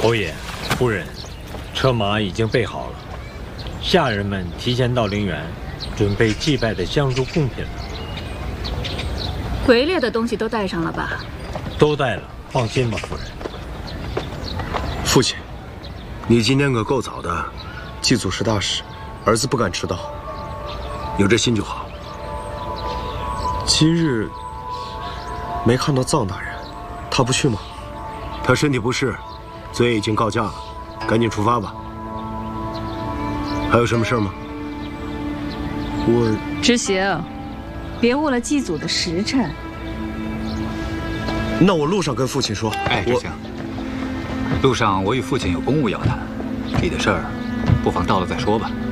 侯爷、夫人，车马已经备好了，下人们提前到陵园，准备祭拜的香烛贡品了。 围猎的东西都带上了吧？ 都带了，放心吧，夫人。 父亲，你今天可够早的，祭祖是大事，儿子不敢迟到，有这心就好。今日没看到臧大人，他不去吗？他身体不适，昨夜已经告假了，赶紧出发吧。还有什么事吗？ 知行，别误了祭祖的时辰。 那我路上跟父亲说。 哎，知行，路上我与父亲有公务要谈，你的事儿不妨到了再说吧。